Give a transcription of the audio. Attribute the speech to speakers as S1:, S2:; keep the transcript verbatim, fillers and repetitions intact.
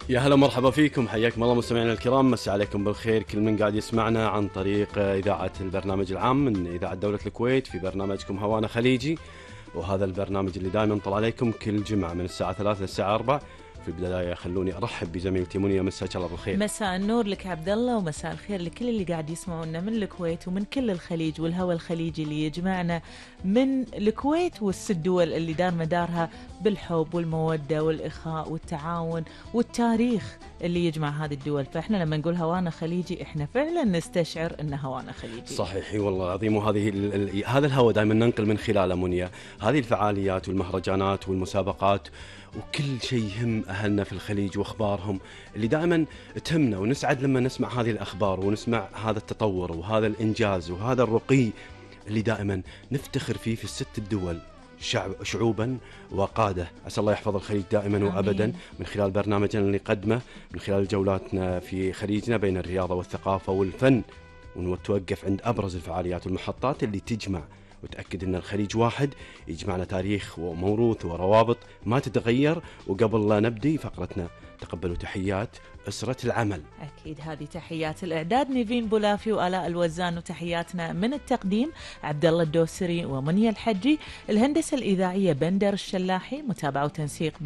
S1: يا هلا مرحبا فيكم، حياكم الله مستمعينا الكرام. مسي عليكم بالخير كل من قاعد يسمعنا عن طريق إذاعة البرنامج العام من إذاعة دولة الكويت في برنامجكم هوانا خليجي. وهذا البرنامج اللي دائما نطلع عليكم كل جمعة من الساعة ثلاثة للساعة أربعة. في البداية خلوني أرحب بزميلتي منيا، مساك الله بالخير.
S2: مساء النور لك عبد الله، ومساء الخير لكل اللي قاعد يسمعونا من الكويت ومن كل الخليج والهوى الخليجي اللي يجمعنا من الكويت والست دول اللي دار مدارها بالحب والمودة والإخاء والتعاون والتاريخ اللي يجمع هذه الدول. فإحنا لما نقول هوانا خليجي إحنا فعلا نستشعر إن هوانا خليجي.
S1: صحيح والله العظيم. وهذه ال ال هذا الهوى دائما ننقل من خلاله منيا هذه الفعاليات والمهرجانات والمسابقات وكل شيء يهم أهلنا في الخليج وأخبارهم اللي دائما تهمنا، ونسعد لما نسمع هذه الأخبار ونسمع هذا التطور وهذا الإنجاز وهذا الرقي اللي دائما نفتخر فيه في الست الدول شعب شعوبا وقادة. عسى الله يحفظ الخليج دائما آمين. وأبدا من خلال برنامجنا اللي نقدمه، من خلال جولاتنا في خليجنا بين الرياضة والثقافة والفن، ونتوقف عند أبرز الفعاليات والمحطات اللي تجمع وتأكد أن الخليج واحد يجمعنا تاريخ وموروث وروابط ما تتغير. وقبل لا نبدي فقرتنا تقبلوا تحيات أسرة العمل.
S2: أكيد هذه تحيات الإعداد نيفين بولافي وآلاء الوزان، وتحياتنا من التقديم عبد الله الدوسري ومنيا الحجي، الهندسة الإذاعية بندر الشلاحي، متابعة وتنسيق